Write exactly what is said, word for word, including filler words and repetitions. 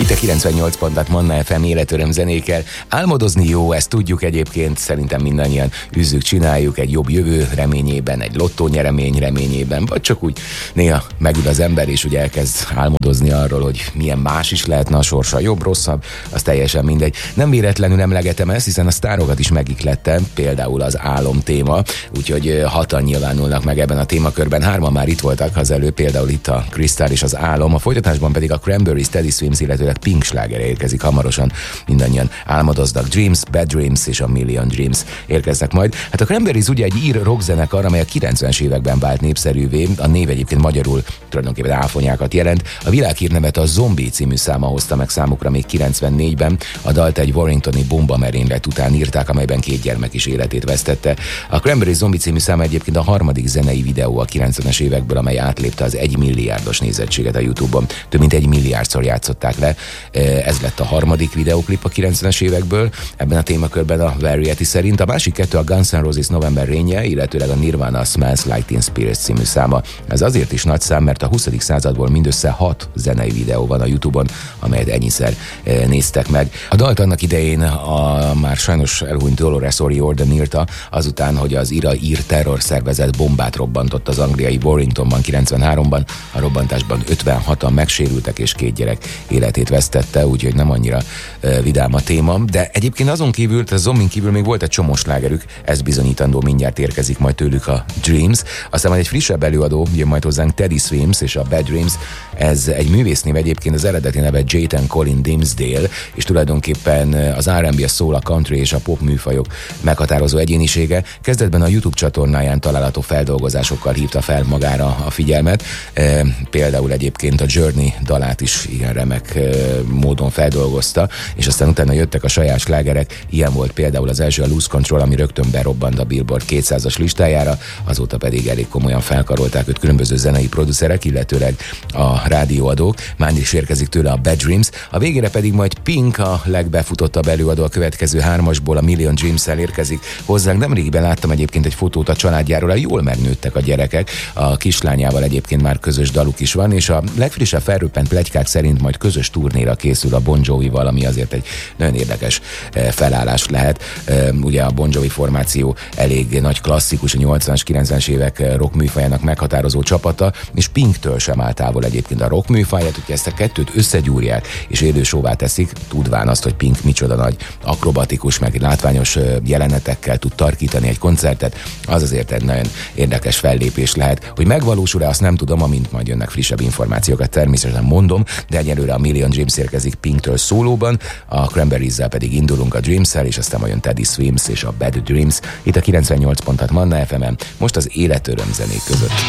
Itt a kilencvennyolc pontat Manna ef em életöröm zenékkel. Álmodozni jó, ezt tudjuk egyébként, szerintem mindannyian üzzük, csináljuk egy jobb jövő reményében, egy lottónyeremény reményében, vagy csak úgy néha megül az ember, és úgy elkezd álmodozni arról, hogy milyen más is lehetne a sorsa, jobb, rosszabb, az teljesen mindegy. Nem véletlenül emlegetem ezt, hiszen a sztárokat is megiklettem, például az álom téma, úgyhogy hatan nyilvánulnak meg ebben a témakörben, hárman már itt voltak az elő, például itt a Crystal és az álom, a folytatásban pedig a Cranberries, Teddy Swims, illetőleg Pink slágere érkezik hamarosan, mindannyian álmodoznak. Dreams, Bad Dreams és a Million Dreams érkeznek majd. Hát a Cranberries ugye egy ír rockzenekar, amely a kilencvenes években vált népszerűvé, a név egyébként magyarul tulajdonképpen áfonyákat jelent. A világhírnevet a Zombie című száma hozta meg számukra még kilencvennégyben, a dalt egy warringtoni bombamerénylet után írták, amelyben két gyermek is életét vesztette. A Cranberries Zombie című száma egyébként a harmadik zenei videó a kilencvenes évekből, amely átlépte az egy milliárdos nézettséget a YouTube-on. Több mint egy milliárdszor játszották le. Ez lett a harmadik videóklip a kilencvenes évekből, ebben a témakörben a Variety szerint. A másik kettő a Guns N' Roses November Rain-je, illetőleg a Nirvana Smells Like Teen Spirit című száma. Ez azért is nagy szám, mert a huszadik századból mindössze hat zenei videó van a YouTube-on, amelyet ennyiszer néztek meg. A dalt annak idején a már sajnos elhunyt Dolores O'Riordan írta, azután, hogy az ira-ír terrorszervezet bombát robbantott az angliai Warringtonban kilencvenháromban, a robbantásban ötvenhatan megsérültek és két gyerek életét vesztette, úgyhogy nem annyira uh, vidám a téma, de egyébként azon kívül, a zombin kívül még volt egy csomó slágerük, ez bizonyítandó, mindjárt érkezik majd tőlük a Dreams, aztán majd egy frissebb előadó jön majd hozzánk, Teddy Swims és a Bad Dreams, ez egy művésznév egyébként, az eredeti neve Jayton Colin Dimsdale, és tulajdonképpen az er and bé, a soul, a country és a pop műfajok meghatározó egyénisége. Kezdetben a YouTube csatornáján található feldolgozásokkal hívta fel magára a figyelmet, e, például egyébként a Journey dalát is ilyen remek e, módon feldolgozta, és aztán utána jöttek a saját slágerek, ilyen volt például az első a Lose Control, ami rögtön berobbant a Billboard kétszázas listájára, azóta pedig elég komolyan felkarolták őt különböző zenei producerek, illetőleg a rádióadók, már is érkezik tőle a Bad Dreams, a végére pedig majd Pink, a legbefutottabb előadó a következő hármasból, a Million Dreams-el érkezik hozzánk. Nemrégiben láttam egyébként egy fotót a családjáról, jól megnőttek a gyerekek, a kislányával egyébként már közös daluk is van, és a legfrissebb felröppent pletykák szerint majd közös turnéra készül a Bon Jovival, ami azért egy nagyon érdekes felállás lehet. Ugye a Bon Jovi formáció elég nagy klasszikus, a nyolcvanas, kilencvenes évek rock műfajának meghatározó csapata, és Pinktől sem áll távol egyébként a rock műfaját, hogy ezt a kettőt összegyúrják és élősóvá teszik, tudván azt, hogy Pink micsoda nagy akrobatikus, meg látványos jelenetekkel tud tarkítani egy koncertet, az azért egy nagyon érdekes fellépés lehet. Hogy megvalósul-e, azt nem tudom, amint majd jönnek frissebb információkat, természetesen mondom, de egyelőre a Million Dreams érkezik Pinktől szólóban, a Cranberries-zel pedig indulunk a Dreams-el, és aztán majd jön Teddy Swims és a Bad Dreams. Itt a kilencvennyolc pontat Manna ef em-en, most az életöröm zenék között.